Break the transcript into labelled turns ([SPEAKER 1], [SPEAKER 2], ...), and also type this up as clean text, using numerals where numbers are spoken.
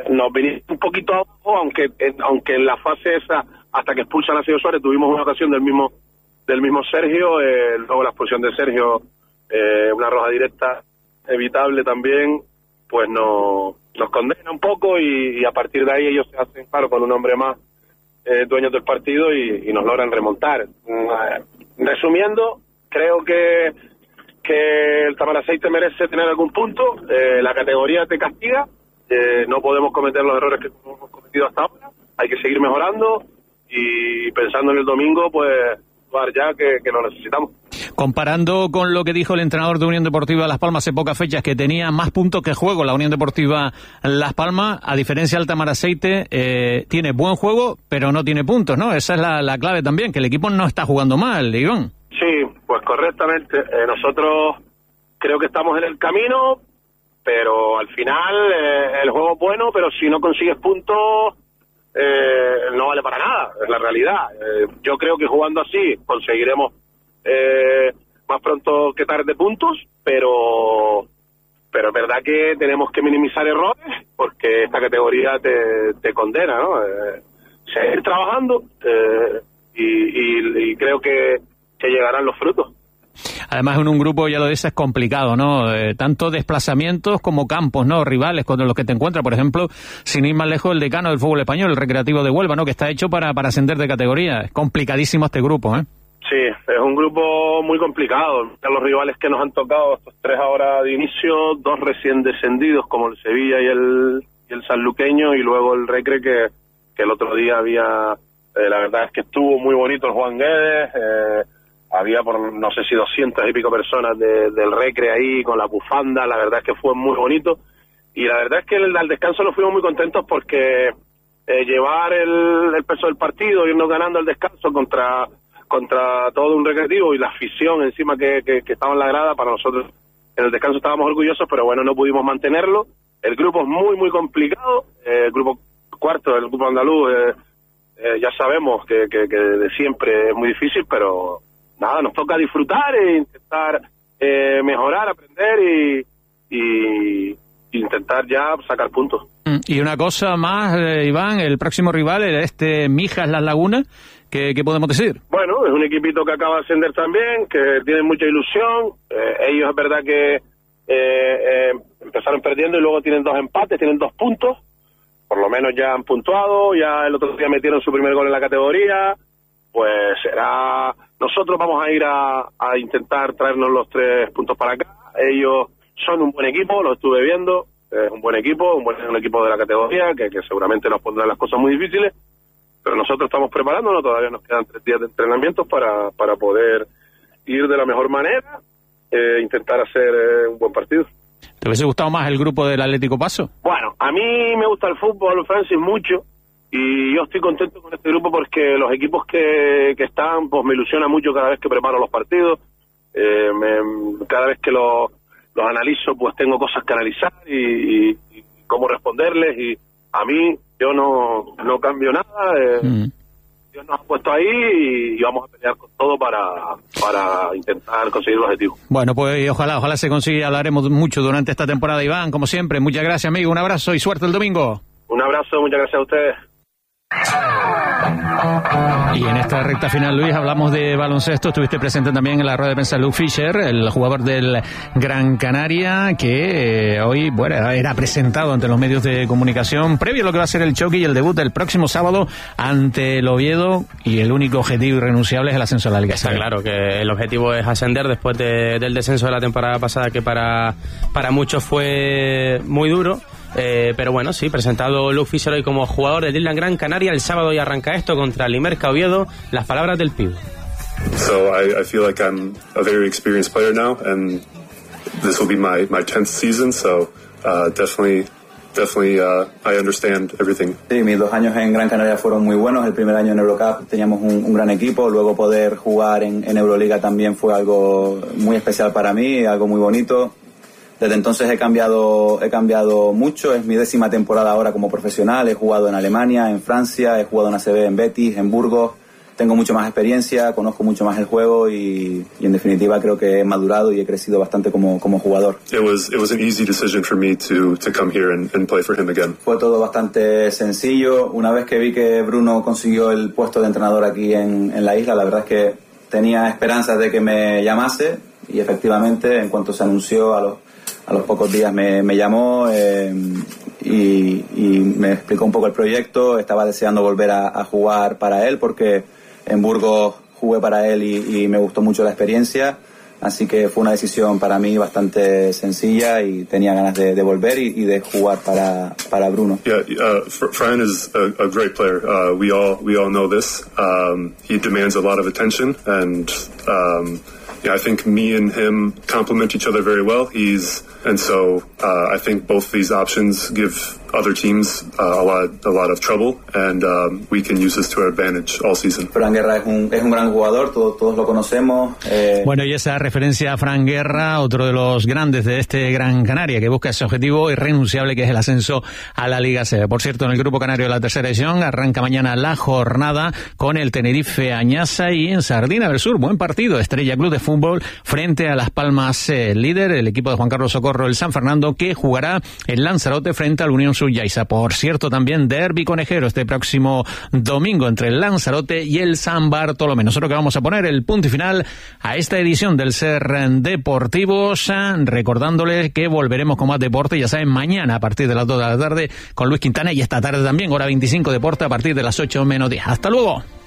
[SPEAKER 1] nos vinimos un poquito abajo, aunque en la fase esa, hasta que expulsan a Sergio Suárez, tuvimos una ocasión del mismo Sergio, luego la expulsión de Sergio, una roja directa evitable también, pues nos condena un poco y a partir de ahí ellos se hacen claro con un hombre más dueños del partido y nos logran remontar. Resumiendo, creo que el Tamaraceite merece tener algún punto, la categoría te castiga, no podemos cometer los errores que hemos cometido hasta ahora, hay que seguir mejorando y pensando en el domingo, pues jugar ya que lo necesitamos.
[SPEAKER 2] Comparando con lo que dijo el entrenador de Unión Deportiva Las Palmas hace pocas fechas, que tenía más puntos que juego la Unión Deportiva Las Palmas, a diferencia del Tamaraceite, tiene buen juego, pero no tiene puntos, ¿no? Esa es la clave también, que el equipo no está jugando mal, Iván.
[SPEAKER 1] Sí, pues correctamente. Nosotros creo que estamos en el camino, pero al final el juego es bueno, pero si no consigues puntos no vale para nada, es la realidad. Yo creo que jugando así conseguiremos más pronto que tarde puntos, pero es verdad que tenemos que minimizar errores porque esta categoría te condena, ¿no? Seguir trabajando y creo que llegarán los frutos.
[SPEAKER 2] Además, en un grupo, ya lo dices, es complicado, ¿no? Tanto desplazamientos como campos, ¿no? Rivales con los que te encuentras. Por ejemplo, sin ir más lejos, el decano del fútbol español, el Recreativo de Huelva, ¿no? Que está hecho para ascender de categoría. Es complicadísimo este grupo, ¿eh?
[SPEAKER 1] Sí, es un grupo muy complicado. Los rivales que nos han tocado, estos tres ahora de inicio, dos recién descendidos, como el Sevilla y el sanluqueño, y luego el Recre, que el otro día había... la verdad es que estuvo muy bonito el Juan Guedes, había por no sé si 200 y pico personas del Recre ahí con la bufanda, la verdad es que fue muy bonito y la verdad es que al descanso nos fuimos muy contentos porque llevar el peso del partido, irnos ganando el descanso contra todo un Recreativo y la afición encima que estaba en la grada, para nosotros en el descanso estábamos orgullosos, pero bueno, no pudimos mantenerlo. El grupo es muy muy complicado, el grupo cuarto, el grupo andaluz, ya sabemos que de siempre es muy difícil, pero nada, nos toca disfrutar e intentar mejorar, aprender y intentar ya sacar puntos.
[SPEAKER 2] Y una cosa más, Iván, el próximo rival es Mijas Las Lagunas, ¿qué podemos decir?
[SPEAKER 1] Bueno, es un equipito que acaba de ascender también, que tiene mucha ilusión, ellos es verdad que empezaron perdiendo y luego tienen 2 empates, tienen 2 puntos, por lo menos ya han puntuado, ya el otro día metieron su primer gol en la categoría, pues será... Nosotros vamos a ir a intentar traernos los 3 puntos para acá. Ellos son un buen equipo, lo estuve viendo, es un buen equipo, un equipo de la categoría que seguramente nos pondrá las cosas muy difíciles, pero nosotros estamos preparándonos, todavía nos quedan 3 días de entrenamientos para poder ir de la mejor manera, intentar hacer un buen partido.
[SPEAKER 2] ¿Te hubiese gustado más el grupo del Atlético Paso?
[SPEAKER 1] Bueno, a mí me gusta el fútbol, Francis, mucho. Y yo estoy contento con este grupo porque los equipos que están, pues me ilusiona mucho cada vez que preparo los partidos. Cada vez que los analizo, pues tengo cosas que analizar y cómo responderles. Y a mí, yo no cambio nada. Dios nos ha puesto ahí y vamos a pelear con todo para intentar conseguir el objetivo.
[SPEAKER 2] Bueno, pues ojalá se consiga. Hablaremos mucho durante esta temporada, Iván, como siempre. Muchas gracias, amigo. Un abrazo y suerte el domingo.
[SPEAKER 1] Un abrazo, muchas gracias a ustedes.
[SPEAKER 2] Y en esta recta final, Luis, hablamos de baloncesto. Estuviste presente también en la rueda de prensa Luke Fischer, el jugador del Gran Canaria, que hoy, bueno, era presentado ante los medios de comunicación previo a lo que va a ser el choque y el debut del próximo sábado ante el Oviedo, y el único objetivo irrenunciable es el ascenso a la Liga.
[SPEAKER 3] Está claro que el objetivo es ascender después del descenso de la temporada pasada, que para muchos fue muy duro. Pero bueno, sí, presentado Luke Fischer hoy como jugador del Island Gran Canaria. El sábado y arranca esto contra el Limerca Oviedo. Las palabras del pibe.
[SPEAKER 4] So I feel like I'm a very experienced player now, and this will be my 10th season, so definitely I understand everything.
[SPEAKER 5] Sí, mis 2 años en Gran Canaria fueron muy buenos. El primer año en Eurocup teníamos un gran equipo, luego poder jugar en Euroliga también fue algo muy especial para mí, algo muy bonito. Desde entonces he cambiado mucho, es mi 10ª temporada ahora como profesional, he jugado en Alemania, en Francia, he jugado en ACB, en Betis, en Burgos, tengo mucho más experiencia, conozco mucho más el juego y en definitiva creo que he madurado y he crecido bastante como jugador.
[SPEAKER 4] It was an easy decision for me to come here and play for him again.
[SPEAKER 5] Fue todo bastante sencillo. Una vez que vi que Bruno consiguió el puesto de entrenador aquí en la isla, la verdad es que tenía esperanzas de que me llamase y efectivamente en cuanto se anunció a los pocos días me llamó y me explicó un poco el proyecto. Estaba deseando volver a jugar para él porque en Burgos jugué para él y me gustó mucho la experiencia, así que fue una decisión para mí bastante sencilla y tenía ganas de volver y de jugar para Bruno.
[SPEAKER 4] Yeah, Fran is a great player. We all know this. He demands a lot of attention, and yeah, I think me and him complement each other very well. So I think both these options give other teams a lot of trouble, and we can use this to our advantage all season.
[SPEAKER 5] Fran Guerra es un gran jugador, todos lo conocemos.
[SPEAKER 2] Bueno, y esa referencia a Fran Guerra, otro de los grandes de este Gran Canaria, que busca ese objetivo irrenunciable que es el ascenso a la Liga CB. Por cierto, en el grupo canario de la tercera edición arranca mañana la jornada con el Tenerife Añasa y en Sardina del Sur. Buen partido, Estrella Club de Fútbol frente a Las Palmas líder, el equipo de Juan Carlos Socorro, el San Fernando, que jugará en Lanzarote frente al Unión Subyaiza. Por cierto, también derbi conejero este próximo domingo entre el Lanzarote y el San Bartolomé. Nosotros que vamos a poner el punto y final a esta edición del Ser Deportivos, recordándoles que volveremos con más deporte, ya saben, mañana a partir de las 2 de la tarde con Luis Quintana y esta tarde también, hora 25 deporte a partir de las 8 menos 10. Hasta luego.